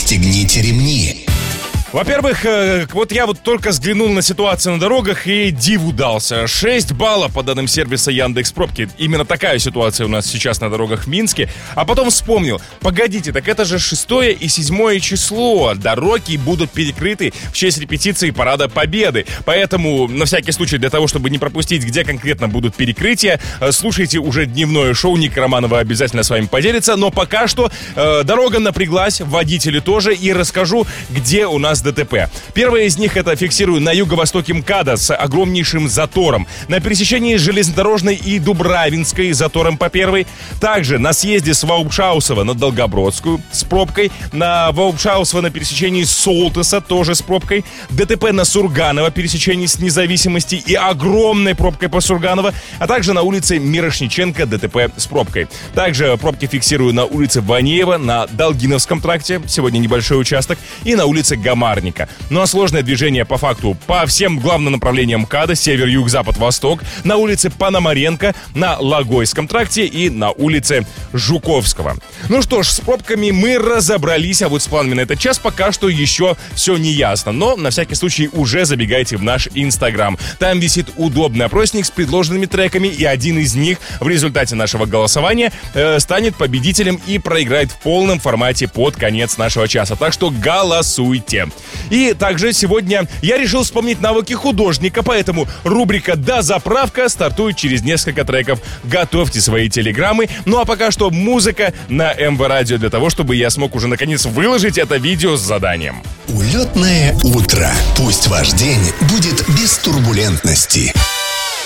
Пристегните ремни. Во-первых, вот я только взглянул на ситуацию на дорогах и диву дался. 6 баллов по данным сервиса Яндекс.Пробки. Именно такая ситуация у нас сейчас на дорогах в Минске. А потом вспомнил, погодите, так это же 6 и 7 число. Дороги будут перекрыты в честь репетиции Парада Победы. Поэтому, на всякий случай, для того, чтобы не пропустить, где конкретно будут перекрытия, слушайте уже дневное шоу. Ника Романова обязательно с вами поделится. Но пока что дорога напряглась, водители тоже. И расскажу, где у нас ДТП. Первое из них это фиксирую на юго-востоке МКАДа с огромнейшим затором. На пересечении Железнодорожной и Дубравинской затором по первой. Также на съезде с Ваупшаусова на Долгобродскую с пробкой. На Ваупшаусова на пересечении Солтеса тоже с пробкой. ДТП на Сурганова пересечении с Независимости и огромной пробкой по Сурганова. А также на улице Мирошниченко ДТП с пробкой. Также пробки фиксирую на улице Ванеева, на Долгиновском тракте. Сегодня небольшой участок. И на улице Гамарника. Ну а сложное движение по факту по всем главным направлениям МКАДа: север, юг, запад, восток, на улице Пономаренко, на Логойском тракте и на улице Жуковского. Ну что ж, с пробками мы разобрались, а вот с планами на этот час пока что еще все не ясно. Но на всякий случай уже забегайте в наш Инстаграм. Там висит удобный опросник с предложенными треками, и один из них в результате нашего голосования станет победителем и проиграет в полном формате под конец нашего часа. Так что голосуйте. И также сегодня я решил вспомнить навыки художника, поэтому рубрика «Дозаправка» стартует через несколько треков. Готовьте свои телеграммы. Ну а пока что музыка на МВ Радио для того, чтобы я смог уже наконец выложить это видео с заданием. Улетное утро. Пусть ваш день будет без турбулентности.